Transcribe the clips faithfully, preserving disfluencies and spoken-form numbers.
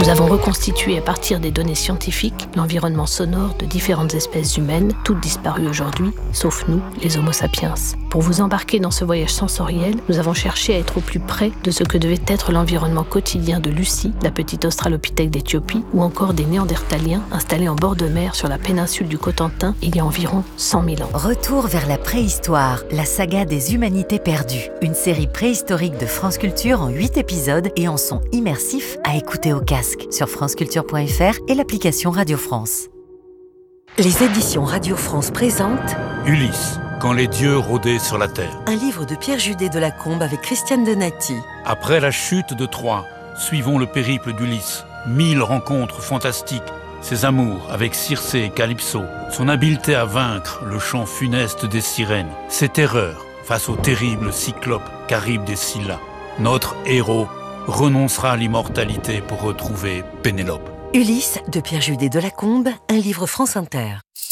Nous avons reconstitué à partir des données scientifiques l'environnement sonore de différentes espèces humaines, toutes disparues aujourd'hui, sauf nous, les Homo sapiens. Pour vous embarquer dans ce voyage sensoriel, nous avons cherché à être au plus près de ce que devait être l'environnement quotidien de Lucie, la petite australopithèque d'Éthiopie, ou encore des Néandertaliens installés en bord de mer sur la péninsule du Cotentin il y a environ cent mille ans. Retour vers la préhistoire, la saga des humanités perdues. Une série préhistorique de France Culture en huit épisodes et en son immersif à écouter au casque sur franceculture point f r et l'application Radio France. Les éditions Radio France présentent Ulysse, quand les dieux rôdaient sur la terre. Un livre de Pierre Judet de Lacombe avec Christiane Donati. Après la chute de Troie, suivons le périple d'Ulysse. Mille rencontres fantastiques, ses amours avec Circé et Calypso, son habileté à vaincre le chant funeste des sirènes, ses terreurs face au terrible cyclope Charybde et Scylla. Notre héros renoncera à l'immortalité pour retrouver Pénélope. Ulysse de Pierre Judet de Lacombe, un livre France Inter.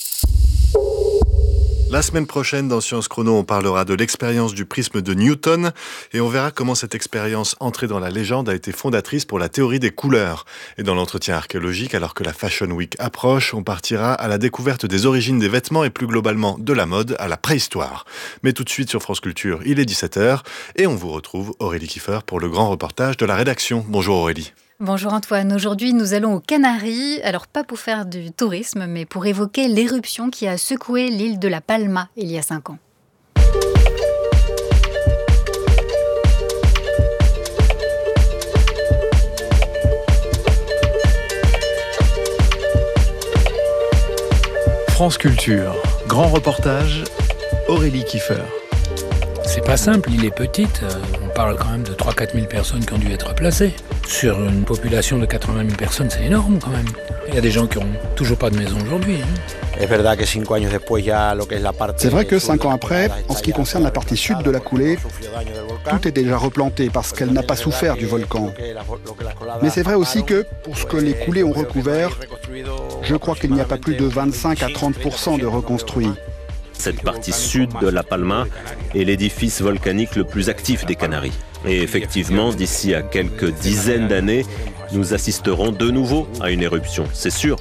La semaine prochaine, dans Science Chrono, on parlera de l'expérience du prisme de Newton et on verra comment cette expérience entrée dans la légende a été fondatrice pour la théorie des couleurs. Et dans l'entretien archéologique, alors que la Fashion Week approche, on partira à la découverte des origines des vêtements et plus globalement de la mode à la préhistoire. Mais tout de suite sur France Culture, il est dix-sept heures et on vous retrouve Aurélie Kiefer pour le grand reportage de la rédaction. Bonjour Aurélie. Bonjour Antoine, aujourd'hui nous allons aux Canaries, alors pas pour faire du tourisme, mais pour évoquer l'éruption qui a secoué l'île de La Palma il y a cinq ans. France Culture, grand reportage, Aurélie Kiefer. C'est pas simple, l'île est petite, on parle quand même de trois à quatre mille personnes qui ont dû être placées. Sur une population de quatre-vingt mille personnes, c'est énorme quand même. Il y a des gens qui n'ont toujours pas de maison aujourd'hui. C'est vrai que cinq ans après, en ce qui concerne la partie sud de la coulée, tout est déjà replanté parce qu'elle n'a pas souffert du volcan. Mais c'est vrai aussi que, pour ce que les coulées ont recouvert, je crois qu'il n'y a pas plus de vingt-cinq à trente pour cent de reconstruits. Cette partie sud de La Palma est l'édifice volcanique le plus actif des Canaries. Et effectivement, d'ici à quelques dizaines d'années, nous assisterons de nouveau à une éruption, c'est sûr.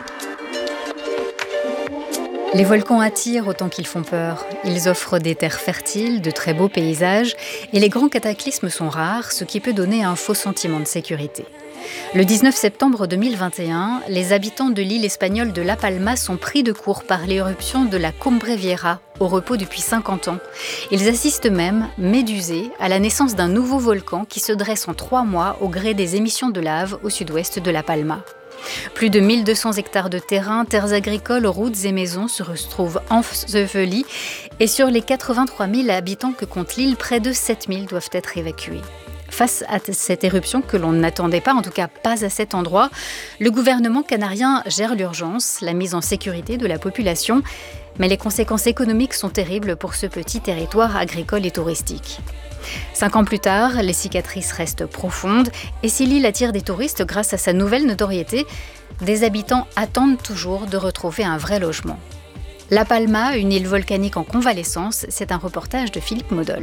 Les volcans attirent autant qu'ils font peur. Ils offrent des terres fertiles, de très beaux paysages, et les grands cataclysmes sont rares, ce qui peut donner un faux sentiment de sécurité. Le dix-neuf septembre deux mille vingt et un, les habitants de l'île espagnole de La Palma sont pris de court par l'éruption de la Cumbre Vieja, au repos depuis cinquante ans. Ils assistent même, médusés, à la naissance d'un nouveau volcan qui se dresse en trois mois au gré des émissions de lave au sud-ouest de La Palma. Plus de mille deux cents hectares de terrain, terres agricoles, routes et maisons se retrouvent ensevelis et sur les quatre-vingt-trois mille habitants que compte l'île, près de sept mille doivent être évacués. Face à cette éruption que l'on n'attendait pas, en tout cas pas à cet endroit, le gouvernement canarien gère l'urgence, la mise en sécurité de la population, mais les conséquences économiques sont terribles pour ce petit territoire agricole et touristique. Cinq ans plus tard, les cicatrices restent profondes et si l'île attire des touristes grâce à sa nouvelle notoriété, des habitants attendent toujours de retrouver un vrai logement. La Palma, une île volcanique en convalescence, c'est un reportage de Philippe Modol.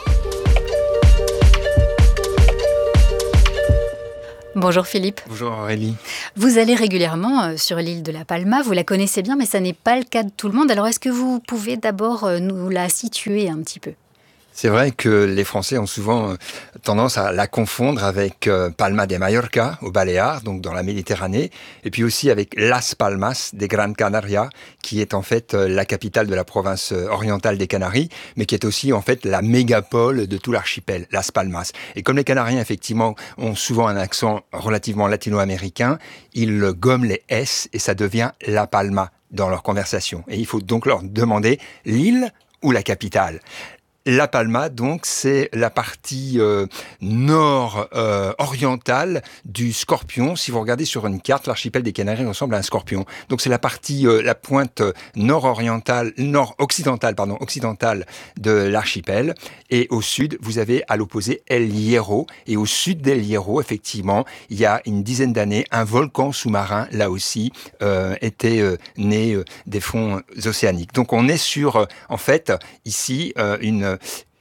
Bonjour Philippe. Bonjour Aurélie. Vous allez régulièrement sur l'île de La Palma, vous la connaissez bien, mais ça n'est pas le cas de tout le monde. Alors est-ce que vous pouvez d'abord nous la situer un petit peu ? C'est vrai que les Français ont souvent tendance à la confondre avec Palma de Mallorca, aux Baléares, donc dans la Méditerranée, et puis aussi avec Las Palmas de Gran Canaria, qui est en fait la capitale de la province orientale des Canaries, mais qui est aussi en fait la mégapole de tout l'archipel, Las Palmas. Et comme les Canariens, effectivement, ont souvent un accent relativement latino-américain, ils gomment les S et ça devient La Palma dans leur conversation. Et il faut donc leur demander l'île ou la capitale. La Palma, donc, c'est la partie euh, nord-orientale euh, du Scorpion. Si vous regardez sur une carte, l'archipel des Canaries ressemble à un scorpion. Donc, c'est la partie, euh, la pointe nord-orientale, nord-occidentale, pardon, occidentale de l'archipel. Et au sud, vous avez à l'opposé El Hierro. Et au sud d'El Hierro, effectivement, il y a une dizaine d'années, un volcan sous-marin, là aussi, euh, était euh, né euh, des fonds océaniques. Donc, on est sur, euh, en fait, ici, euh, une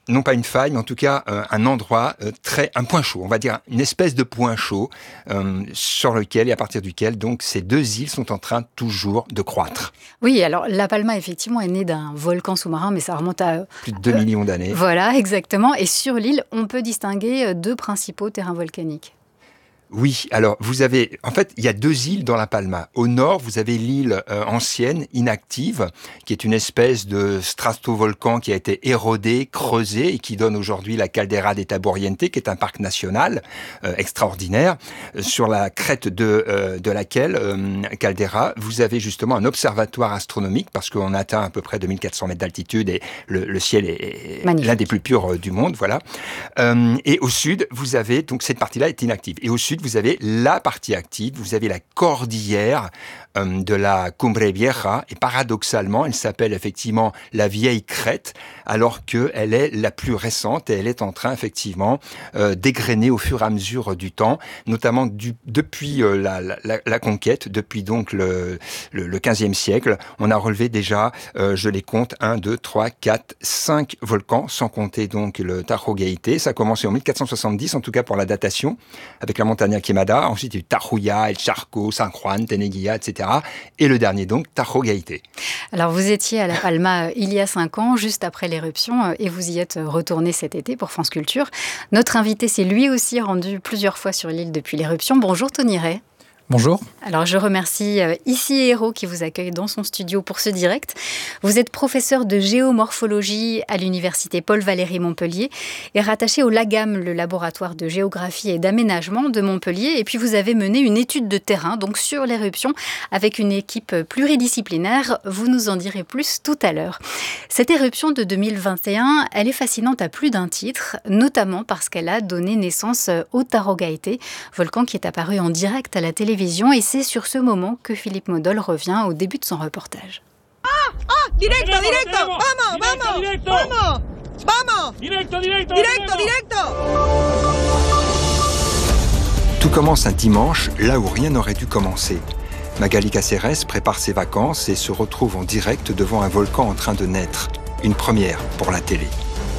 non pas une faille, mais en tout cas euh, un endroit euh, très, un point chaud, on va dire une espèce de point chaud euh, sur lequel et à partir duquel donc ces deux îles sont en train toujours de croître. Oui, alors La Palma effectivement est née d'un volcan sous-marin, mais ça remonte à plus de deux euh, millions d'années. Voilà, exactement. Et sur l'île, on peut distinguer deux principaux terrains volcaniques. Oui, alors vous avez, en fait, il y a deux îles dans La Palma. Au nord, vous avez l'île euh, ancienne, inactive, qui est une espèce de stratovolcan qui a été érodé, creusé et qui donne aujourd'hui la Caldera de Taburiente, qui est un parc national euh, extraordinaire, euh, sur la crête de, euh, de laquelle, euh, Caldera, vous avez justement un observatoire astronomique, parce qu'on atteint à peu près deux mille quatre cents mètres d'altitude et le, le ciel est, est l'un des plus purs euh, du monde, voilà. Euh, et au sud, vous avez, donc cette partie-là est inactive. Et au sud, vous avez la partie active, vous avez la cordillère euh, de la Cumbre Vieja, et paradoxalement, elle s'appelle effectivement la vieille crête, alors qu'elle est la plus récente, et elle est en train effectivement euh, d'égrener au fur et à mesure du temps, notamment du, depuis euh, la, la, la conquête, depuis donc le, le, le quinzième siècle, on a relevé déjà, euh, je les compte, un, deux, trois, quatre, cinq volcans, sans compter donc le Tajo Gaité. Ça a commencé en mille quatre cent soixante-dix, en tout cas pour la datation, avec la montagne Quemada, ensuite il y a eu Tajuya, El Charco, San Juan, Teneguilla, et cetera. Et le dernier donc, Tajo Gaité. Alors vous étiez à La Palma il y a cinq ans, juste après l'éruption, et vous y êtes retourné cet été pour France Culture. Notre invité s'est lui aussi rendu plusieurs fois sur l'île depuis l'éruption. Bonjour Tony Ray. Bonjour. Alors je remercie Ici Héros qui vous accueille dans son studio pour ce direct. Vous êtes professeur de géomorphologie à l'université Paul-Valéry Montpellier et rattaché au LAGAM, le laboratoire de géographie et d'aménagement de Montpellier. Et puis vous avez mené une étude de terrain donc sur l'éruption avec une équipe pluridisciplinaire. Vous nous en direz plus tout à l'heure. Cette éruption de deux mille vingt et un, elle est fascinante à plus d'un titre, notamment parce qu'elle a donné naissance au Tajo Gaité, volcan qui est apparu en direct à la télévision. Et c'est sur ce moment que Philippe Modol revient au début de son reportage. Ah, ah, directo, directo, vamos, vamos, directo. vamos, vamos, directo, directo, directo, directo. Tout commence un dimanche, là où rien n'aurait dû commencer. Magali Cáceres prépare ses vacances et se retrouve en direct devant un volcan en train de naître. Une première pour la télé.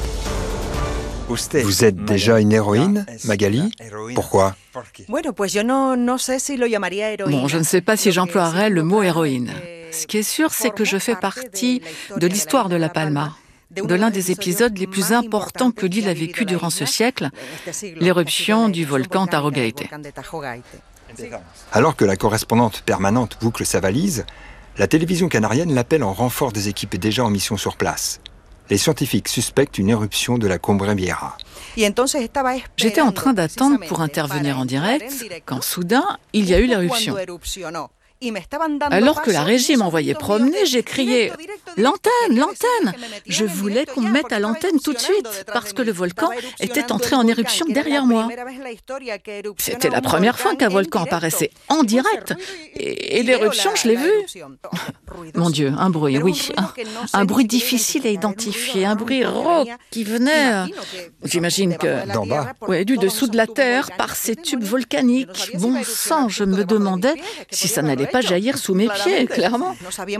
Vous êtes déjà une héroïne, Magali ? Pourquoi ? Bon, je ne sais pas si j'emploierais le mot héroïne. Ce qui est sûr, c'est que je fais partie de l'histoire de La Palma, de l'un des épisodes les plus importants que l'île a vécu durant ce siècle, l'éruption du volcan Tajo Gaité. Alors que la correspondante permanente boucle sa valise, la télévision canarienne l'appelle en renfort des équipes déjà en mission sur place. Les scientifiques suspectent une éruption de la Cumbre Vieja. J'étais en train d'attendre pour intervenir en direct quand soudain, il y a eu l'éruption. Alors que la régie m'envoyait promener, j'ai crié « L'antenne, l'antenne !» Je voulais qu'on me mette à l'antenne tout de suite parce que le volcan était entré en éruption derrière moi. C'était la première fois qu'un volcan apparaissait en direct et, et l'éruption, je l'ai vue. Mon Dieu, un bruit, oui. Un, un bruit difficile à identifier, un bruit rauque qui venait, j'imagine que d'en bas. Oui, du dessous de la terre par ces tubes volcaniques. Bon sang, je me demandais si ça n'allait pas jaillir sous mes pieds, clairement.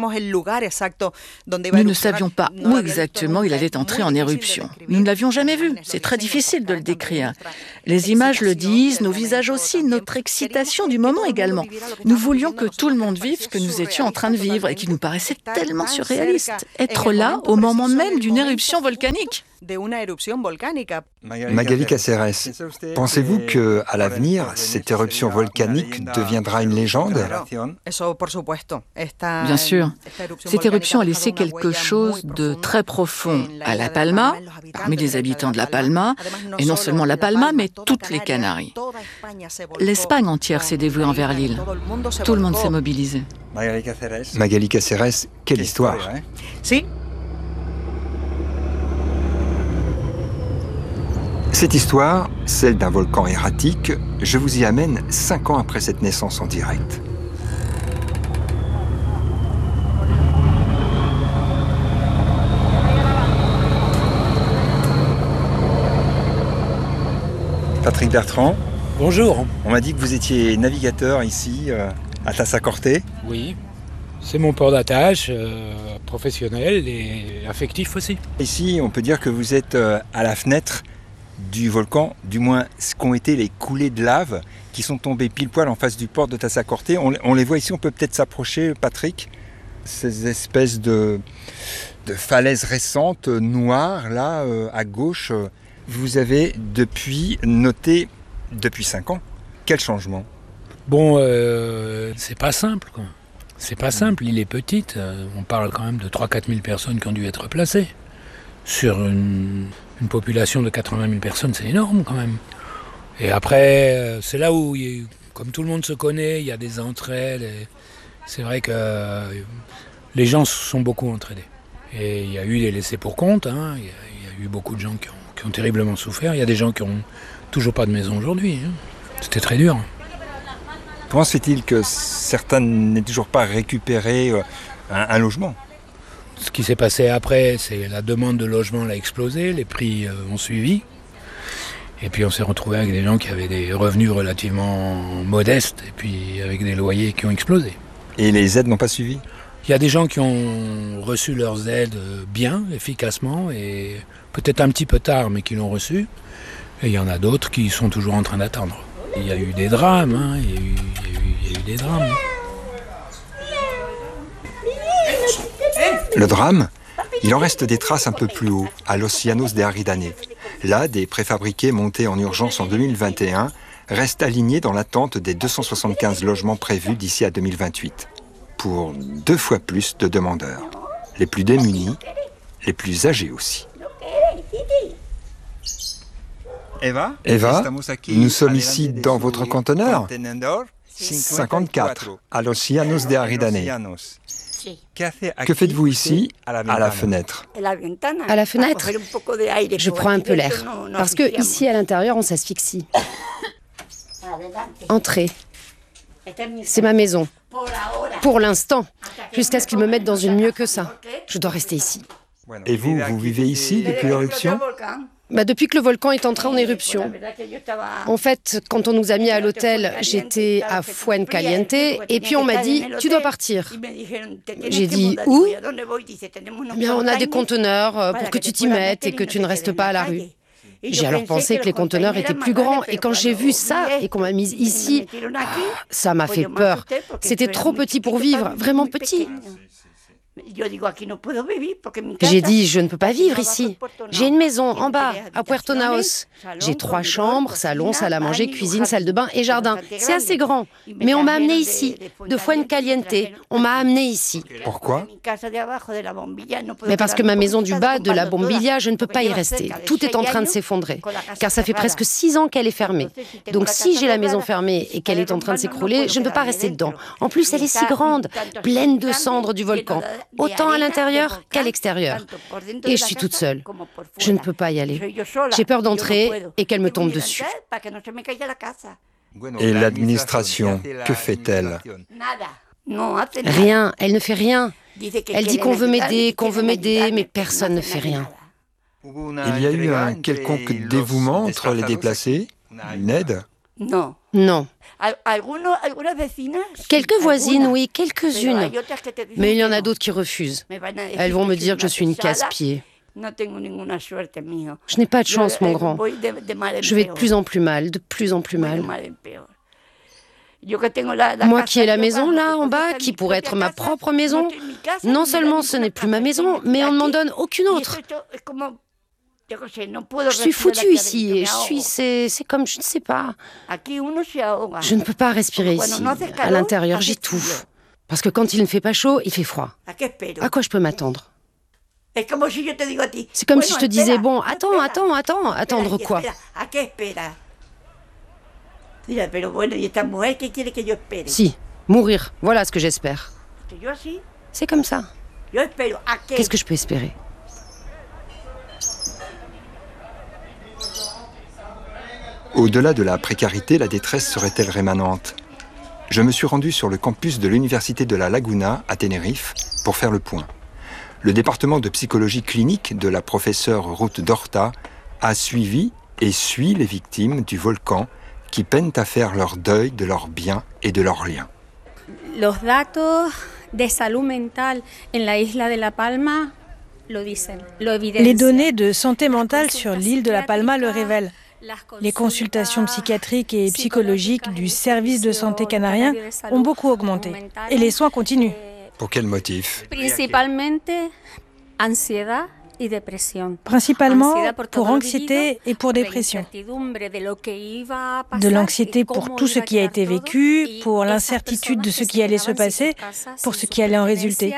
Nous ne savions pas où exactement il allait entrer en éruption. Nous ne l'avions jamais vu. C'est très difficile de le décrire. Les images le disent, nos visages aussi, notre excitation du moment également. Nous voulions que tout le monde vive ce que nous étions en train de vivre et qui nous paraissait tellement surréaliste. Être là au moment même d'une éruption volcanique. Magali Cáceres, pensez-vous qu'à l'avenir, cette éruption volcanique deviendra une légende ? Bien sûr. Cette éruption a laissé quelque chose de très profond à La Palma, parmi les habitants de La Palma, et non seulement La Palma, mais toutes les Canaries. L'Espagne entière s'est dévouée envers l'île. Tout le monde s'est mobilisé. Magali Cáceres, quelle histoire ? Cette histoire, celle d'un volcan erratique, je vous y amène cinq ans après cette naissance en direct. Patrick Bertrand. Bonjour. On m'a dit que vous étiez navigateur ici, euh, à Tassacorte. Oui, c'est mon port d'attache. Euh, Professionnel et affectif aussi. Ici, on peut dire que vous êtes à la fenêtre du volcan, du moins ce qu'ont été les coulées de lave qui sont tombées pile poil en face du port de Tassacorte. On, on les voit ici, on peut peut-être s'approcher, Patrick. Ces espèces de, de falaises récentes, noires, là, euh, à gauche. Vous avez depuis noté, depuis cinq ans, quel changement ? Bon, euh, c'est pas simple, quoi. C'est pas simple, l'île est petite. On parle quand même de trois à quatre mille personnes qui ont dû être placées. Sur une, une population de quatre-vingt mille personnes, c'est énorme quand même. Et après, c'est là où, comme tout le monde se connaît, il y a des entraides. Et c'est vrai que les gens se sont beaucoup entraidés. Et il y a eu des laissés pour compte, hein. il, y a, il y a eu beaucoup de gens qui ont, qui ont terriblement souffert. Il y a des gens qui n'ont toujours pas de maison aujourd'hui. Hein. C'était très dur. Comment se fait-il que certains n'aient toujours pas récupéré un, un logement ? Ce qui s'est passé après, c'est la demande de logement a explosé, les prix euh, ont suivi. Et puis on s'est retrouvé avec des gens qui avaient des revenus relativement modestes et puis avec des loyers qui ont explosé. Et les aides n'ont pas suivi ? Il y a des gens qui ont reçu leurs aides bien, efficacement, et peut-être un petit peu tard, mais qui l'ont reçu. Et il y en a d'autres qui sont toujours en train d'attendre. Il y a eu des drames, hein, il y a eu, il y a eu, il y a eu des drames. Le drame, il en reste des traces un peu plus haut, à Los Llanos de Aridane. Là, des préfabriqués montés en urgence en deux mille vingt et un restent alignés dans l'attente des deux cent soixante-quinze logements prévus d'ici à deux mille vingt-huit. Pour deux fois plus de demandeurs. Les plus démunis, les plus âgés aussi. Eva, Eva, nous sommes ici dans votre conteneur cinquante-quatre, à Los Llanos de Aridane. Que faites-vous ici, à la fenêtre ? À la fenêtre, je prends un peu l'air. Parce que ici, à l'intérieur, on s'asphyxie. Entrez. C'est ma maison. Pour l'instant, jusqu'à ce qu'ils me mettent dans une mieux que ça. Je dois rester ici. Et vous, vous vivez ici depuis l'éruption ? Bah depuis que le volcan est entré en éruption. En fait, quand on nous a mis à l'hôtel, j'étais à Fuencaliente et puis on m'a dit « tu dois partir ». J'ai dit « où ?» Eh bien, on a des conteneurs pour que tu t'y mettes et que tu ne restes pas à la rue. J'ai alors pensé que les conteneurs étaient plus grands et quand j'ai vu ça et qu'on m'a mise ici, ça m'a fait peur. C'était trop petit pour vivre, vraiment petit. J'ai dit, je ne peux pas vivre ici. J'ai une maison en bas, à Puerto Naos. J'ai trois chambres, salon, salle à manger, cuisine, salle de bain et jardin. C'est assez grand. Mais on m'a amené ici, de Fuencaliente. On m'a amené ici. Pourquoi ? Mais parce que ma maison du bas, de la Bombilla, je ne peux pas y rester. Tout est en train de s'effondrer. Car ça fait presque six ans qu'elle est fermée. Donc si j'ai la maison fermée et qu'elle est en train de s'écrouler, je ne peux pas rester dedans. En plus, elle est si grande, pleine de cendres du volcan. Autant à l'intérieur qu'à l'extérieur. Et je suis toute seule. Je ne peux pas y aller. J'ai peur d'entrer et qu'elle me tombe dessus. Et l'administration, que fait-elle ? Rien, elle ne fait rien. Elle dit qu'on veut m'aider, qu'on veut m'aider, mais personne ne fait rien. Il y a eu un quelconque dévouement entre les déplacés ? Une aide ? Non. Non. Quelques voisines, oui, quelques-unes. Mais il y en a d'autres qui refusent. Elles vont me dire que je suis une casse-pied. Je n'ai pas de chance, mon grand. Je vais de plus en plus mal, de plus en plus mal. Moi qui ai la maison là en bas, qui pourrait être ma propre maison, non seulement ce n'est plus ma maison, mais on ne m'en donne aucune autre. Je suis foutue ici et je suis, c'est, c'est comme, je ne sais pas. Je ne peux pas respirer ici. À l'intérieur, j'étouffe. Parce que quand il ne fait pas chaud, il fait froid. À quoi je peux m'attendre ? C'est comme si je te disais, bon, attends, attends, attends, attendre quoi ? Si, mourir, voilà ce que j'espère. C'est comme ça. Qu'est-ce que je peux espérer ? Au-delà de la précarité, la détresse serait-elle rémanente ? Je me suis rendu sur le campus de l'Université de la Laguna, à Tenerife, pour faire le point. Le département de psychologie clinique de la professeure Ruth Dorta a suivi et suit les victimes du volcan qui peinent à faire leur deuil de leurs biens et de leurs liens. Les données de santé mentale sur l'île de La Palma le révèlent. Les consultations psychiatriques et psychologiques du service de santé canarien ont beaucoup augmenté. Et les soins continuent. Pour quel motif ? Principalement pour anxiété et pour dépression. De l'anxiété pour tout ce qui a été vécu, pour l'incertitude de ce qui allait se passer, pour ce qui allait en résulter.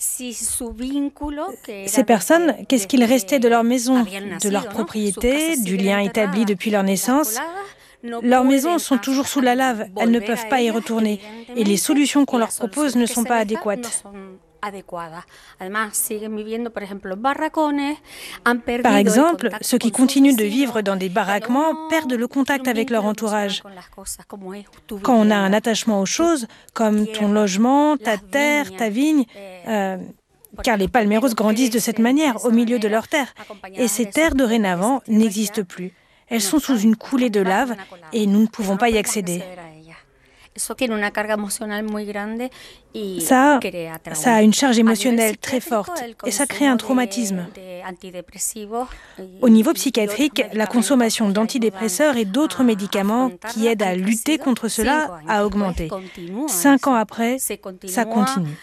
Ces personnes, qu'est-ce qu'il restait de leur maison, de leur propriété, du lien établi depuis leur naissance ? Leurs maisons sont toujours sous la lave, elles ne peuvent pas y retourner. Et les solutions qu'on leur propose ne sont pas adéquates. Par exemple, ceux qui continuent de vivre dans des baraquements perdent le contact avec leur entourage. Quand on a un attachement aux choses, comme ton logement, ta terre, ta vigne, euh, car les palmeros grandissent de cette manière, au milieu de leurs terres. Et ces terres, dorénavant, n'existent plus. Elles sont sous une coulée de lave et nous ne pouvons pas y accéder. Ça, ça a une charge émotionnelle très forte et ça crée un traumatisme. Au niveau psychiatrique, la consommation d'antidépresseurs et d'autres médicaments qui aident à lutter contre cela a augmenté. Cinq ans après, ça continue.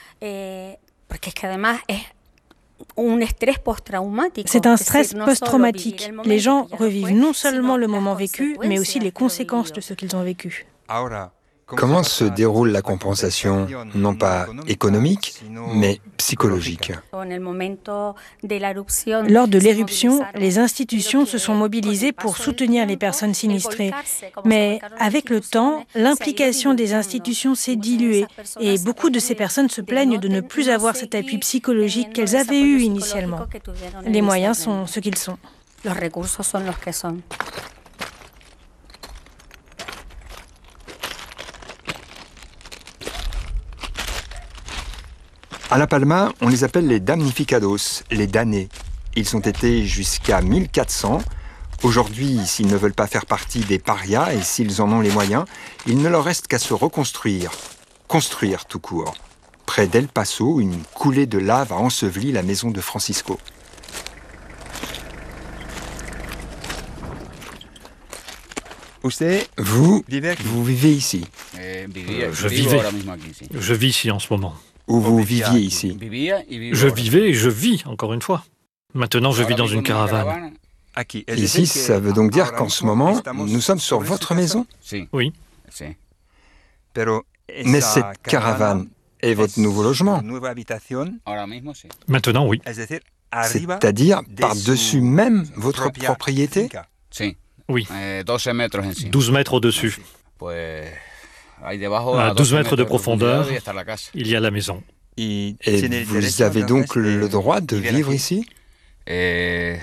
C'est un stress post-traumatique. Les gens revivent non seulement le moment vécu, mais aussi les conséquences de ce qu'ils ont vécu. Comment se déroule la compensation, non pas économique, mais psychologique ? Lors de l'éruption, les institutions se sont mobilisées pour soutenir les personnes sinistrées. Mais avec le temps, l'implication des institutions s'est diluée et beaucoup de ces personnes se plaignent de ne plus avoir cet appui psychologique qu'elles avaient eu initialement. Les moyens sont ce qu'ils sont. À La Palma, on les appelle les damnificados, les damnés. Ils ont été jusqu'à mille quatre cents. Aujourd'hui, s'ils ne veulent pas faire partie des parias et s'ils en ont les moyens, il ne leur reste qu'à se reconstruire. Construire tout court. Près d'El Paso, une coulée de lave a enseveli la maison de Francisco. Vous, vous vivez ici. Euh, je vivais. Je vis ici en ce moment. Où vous viviez ici? Je vivais et je vis, encore une fois. Maintenant, je vis dans une caravane. Ici, ça veut donc dire qu'en ce moment, nous sommes sur votre maison? Oui. Mais cette caravane est votre nouveau logement? Maintenant, oui. C'est-à-dire par-dessus même votre propriété? Oui. douze mètres au-dessus. À douze mètres de profondeur, il y a la maison. Et vous avez donc le droit de vivre ici? Le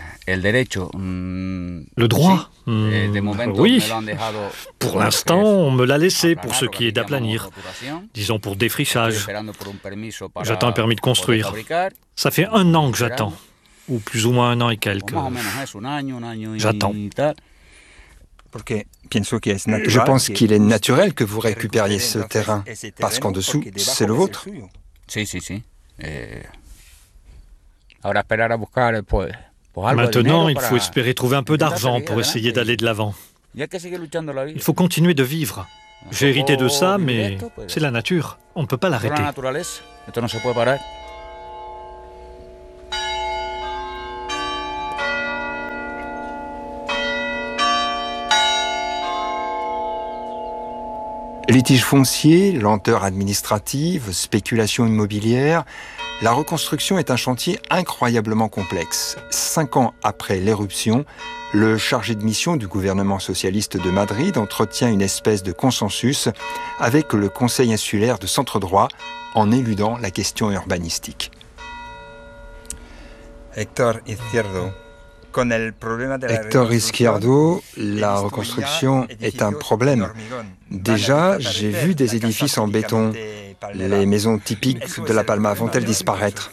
droit? Mmh, oui. Pour l'instant, on me l'a laissé pour ce qui est d'aplanir. Disons pour défrichage. J'attends un permis de construire. Ça fait un an que j'attends. Ou plus ou moins un an et quelques. J'attends. Je pense qu'il est naturel que vous récupériez ce terrain, parce qu'en dessous, c'est le vôtre. Maintenant, il faut espérer trouver un peu d'argent pour essayer d'aller de l'avant. Il faut continuer de vivre. J'ai hérité de ça, mais c'est la nature. On ne peut pas l'arrêter. Litiges fonciers, lenteur administrative, spéculation immobilière, la reconstruction est un chantier incroyablement complexe. Cinq ans après l'éruption, le chargé de mission du gouvernement socialiste de Madrid entretient une espèce de consensus avec le Conseil insulaire de centre-droit en éludant la question urbanistique. Héctor Izquierdo. Héctor Izquierdo, la reconstruction est un problème. Déjà, j'ai vu des édifices en béton. Les maisons typiques de La Palma vont-elles disparaître?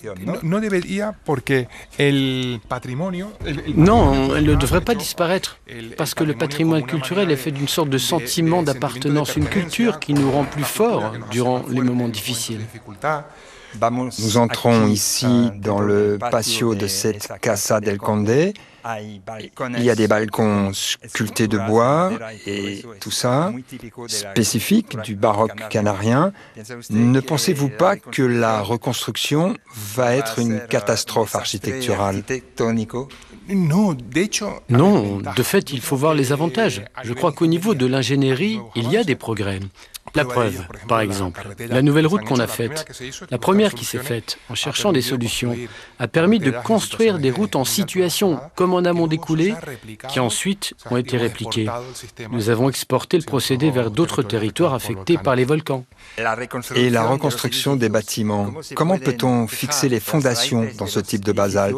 Non, elles ne devraient pas disparaître, parce que le patrimoine culturel est fait d'une sorte de sentiment d'appartenance, une culture qui nous rend plus forts durant les moments difficiles. Nous entrons ici dans le patio de cette Casa del Conde. Il y a des balcons sculptés de bois et tout ça, spécifique du baroque canarien. Ne pensez-vous pas que la reconstruction va être une catastrophe architecturale ? Non, de fait, il faut voir les avantages. Je crois qu'au niveau de l'ingénierie, il y a des progrès. La preuve, par exemple, la nouvelle route qu'on a faite, la première qui s'est faite en cherchant des solutions, a permis de construire des routes en situation, comme en amont des coulées, qui ensuite ont été répliquées. Nous avons exporté le procédé vers d'autres territoires affectés par les volcans. Et la reconstruction des bâtiments, comment peut-on fixer les fondations dans ce type de basalte ?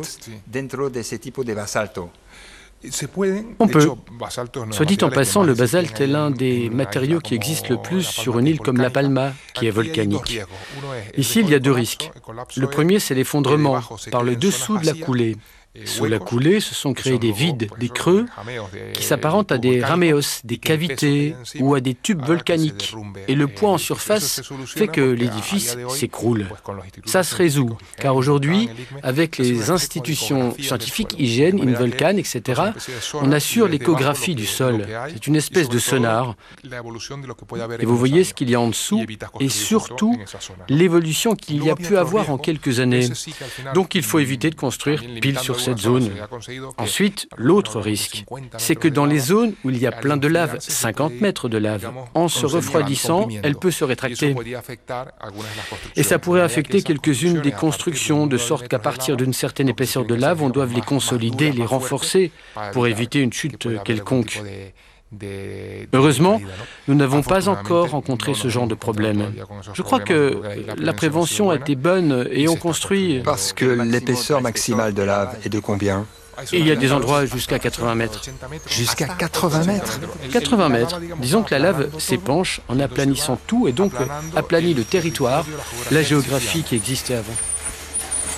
On peut. Soit dit en passant, le basalte est l'un des matériaux qui existent le plus sur une île comme La Palma, qui est volcanique. Ici, il y a deux risques. Le premier, c'est l'effondrement par le dessous de la coulée. Sous la coulée, se sont créés des vides, des creux, qui s'apparentent à des raméos, des cavités ou à des tubes volcaniques. Et le poids en surface fait que l'édifice s'écroule. Ça se résout, car aujourd'hui, avec les institutions scientifiques, hygiène, Involcan, et cetera, on assure l'échographie du sol. C'est une espèce de sonar. Et vous voyez ce qu'il y a en dessous, et surtout l'évolution qu'il y a pu avoir en quelques années. Donc il faut éviter de construire pile sur cette zone. Ensuite, l'autre risque, c'est que dans les zones où il y a plein de lave, cinquante mètres de lave, en se refroidissant, elle peut se rétracter. Et ça pourrait affecter quelques-unes des constructions, de sorte qu'à partir d'une certaine épaisseur de lave, on doit les consolider, les renforcer, pour éviter une chute quelconque. Heureusement, nous n'avons pas encore rencontré ce genre de problème. Je crois que la prévention a été bonne et on construit... Parce que l'épaisseur maximale de lave est de combien ? Et il y a des endroits jusqu'à quatre-vingts mètres. Jusqu'à quatre-vingts mètres ? quatre-vingts mètres. Disons que la lave s'épanche en aplanissant tout et donc aplanit le territoire, la géographie qui existait avant.